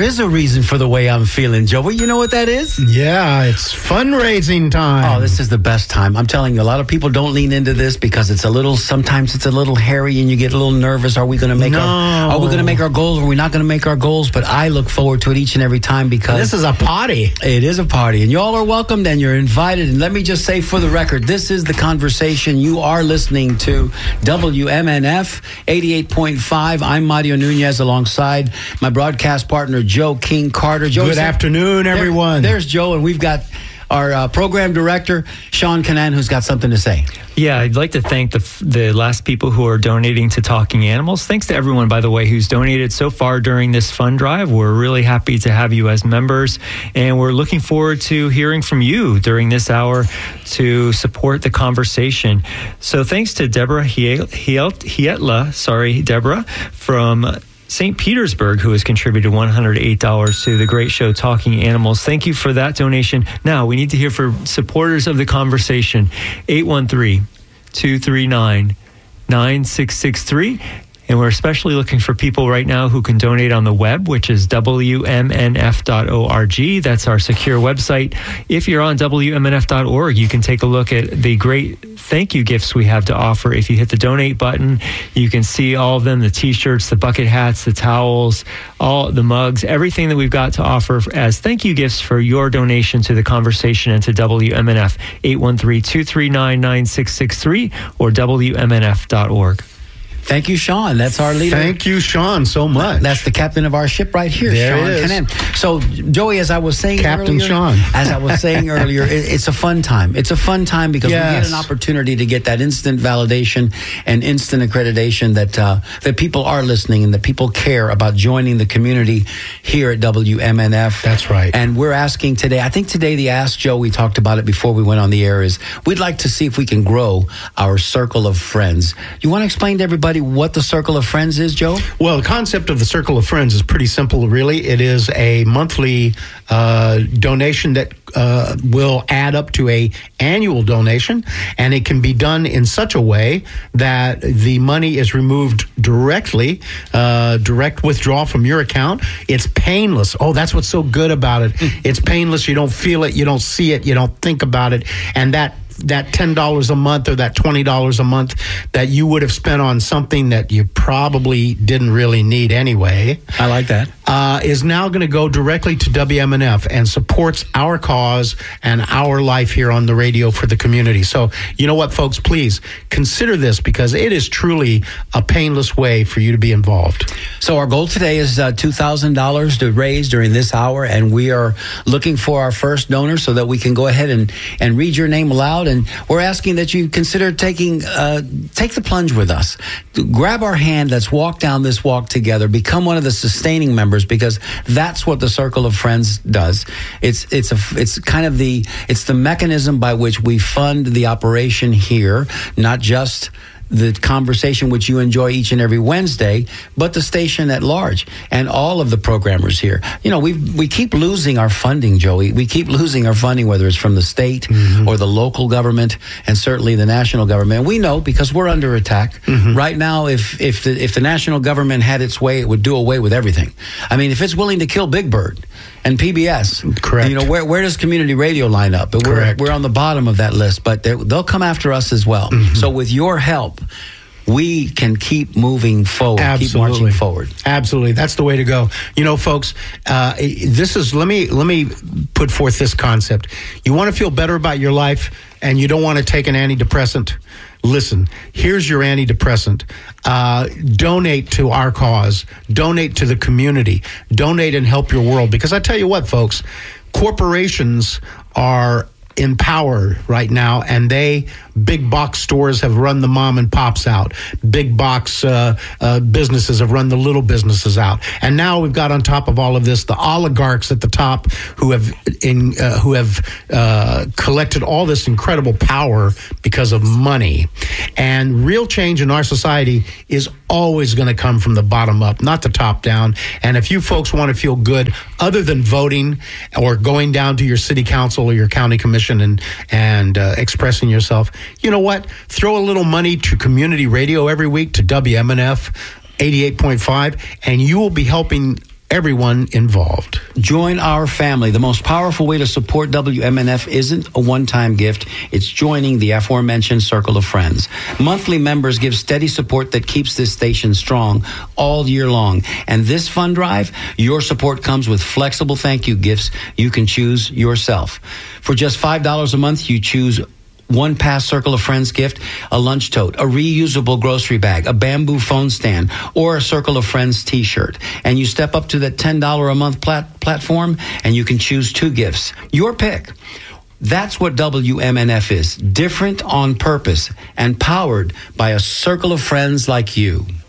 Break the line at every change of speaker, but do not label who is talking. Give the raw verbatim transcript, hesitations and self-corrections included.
is a reason for the way I'm feeling, Joey. You know what that is?
Yeah, it's fundraising time.
Oh, this is the best time. I'm telling you, a lot of people don't lean into this because it's a little, sometimes it's a little hairy and you get a little nervous. Are we going to make
no.
our, are we going to make our goals? Or are we not going to make our goals? But I look forward to it each and every time because
this is a party.
It is a party, and y'all are welcomed and you're invited. And let me just say for the record, this is The Conversation. You are listening to W M N F eighty-eight point five. I'm Mario Nunez alongside my broadcast partner, Joe King Carter. Joe,
Good afternoon, everyone.
There, there's Joe, and we've got our uh, program director, Sean Canan, who's got something to say.
Yeah, I'd like to thank the the last people who are donating to Talking Animals. Thanks to everyone, by the way, who's donated so far during this fund drive. We're really happy to have you as members, and we're looking forward to hearing from you during this hour to support the conversation. So thanks to Deborah Hietla, sorry, Deborah, from Saint Petersburg, who has contributed one hundred eight dollars to the great show Talking Animals. Thank you for that donation. Now, we need to hear from supporters of the conversation. eight one three, two three nine, nine six six three. And we're especially looking for people right now who can donate on the web, which is W M N F dot org. That's our secure website. If you're on W M N F dot org, you can take a look at the great thank you gifts we have to offer. If you hit the donate button, you can see all of them, the t-shirts, the bucket hats, the towels, all the mugs, everything that we've got to offer as thank you gifts for your donation to the conversation and to W M N F. eight one three, two three nine, nine six six three or W M N F dot org.
Thank you, Sean. That's our leader.
Thank you, Sean, so much.
That's the captain of our ship right here,
there
Sean
it is.
Canan. So, Joey, as I was saying
Captain
earlier,
Sean.
as I was saying earlier, it, it's a fun time. It's a fun time because
yes.
we get an opportunity to get that instant validation and instant accreditation that uh, that people are listening and that people care about joining the community here at W M N F.
That's right.
And we're asking today, I think today the Ask Joe, we talked about it before we went on the air, is we'd like to see if we can grow our circle of friends. You want to explain to everybody what the circle of friends is, Joe?
Well, the concept of the Circle of Friends is pretty simple, really. It is a monthly uh, donation that uh, will add up to a annual donation, and it can be done in such a way that the money is removed directly, uh, direct withdrawal from your account. It's painless. Oh, that's what's so good about it. It's painless. You don't feel it. You don't see it. You don't think about it. And that that ten dollars a month or that twenty dollars a month that you would have spent on something that you probably didn't really need anyway.
I like that.
Uh, is now going to go directly to W M N F and supports our cause and our life here on the radio for the community. So, you know what, folks, please consider this because it is truly a painless way for you to be involved.
So our goal today is uh, two thousand dollars to raise during this hour, and we are looking for our first donor so that we can go ahead and, and read your name aloud. And we're asking that you consider taking, uh, take the plunge with us. Grab our hand. Let's walk down this walk together. Become one of the sustaining members because that's what the Circle of Friends does. It's it's a it's kind of the it's the mechanism by which we fund the operation here, not just the conversation which you enjoy each and every Wednesday, but the station at large and all of the programmers here. You know, we we keep losing our funding, Joey. We keep losing our funding, whether it's from the state mm-hmm. or the local government and certainly the national government. And we know because we're under attack. Mm-hmm. Right now, if if the, if the national government had its way, it would do away with everything. I mean, if it's willing to kill Big Bird and P B S,
correct.
You know, where where does community radio line up? But
correct.
We're, we're on the bottom of that list, but they'll come after us as well. Mm-hmm. So with your help, we can keep moving forward,
Absolutely.
keep marching forward.
Absolutely. That's the way to go. You know, folks, uh, this is, let me, let me put forth this concept. You want to feel better about your life and you don't want to take an antidepressant? Listen, here's your antidepressant. Uh, donate to our cause. Donate to the community. Donate and help your world. Because I tell you what, folks, corporations are in power right now, and they big box stores have run the mom and pops out. Big box uh, uh, businesses have run the little businesses out. And now we've got on top of all of this the oligarchs at the top who have in uh, who have uh, collected all this incredible power because of money. And real change in our society is always going to come from the bottom up, not the top down. And if you folks want to feel good, other than voting or going down to your city council or your county commission and and uh, expressing yourself, you know what? Throw a little money to community radio every week, to W M N F eighty-eight point five, and you will be helping everyone involved.
Join our family. The most powerful way to support W M N F isn't a one-time gift. It's joining the aforementioned circle of friends. Monthly members give steady support that keeps this station strong all year long. And this fund drive, your support comes with flexible thank you gifts you can choose yourself. For just five dollars a month, you choose one past Circle of Friends gift, a lunch tote, a reusable grocery bag, a bamboo phone stand, or a Circle of Friends t-shirt. And you step up to that ten dollars a month plat- platform, and you can choose two gifts. Your pick. That's what W M N F is. Different on purpose and powered by a circle of friends like you.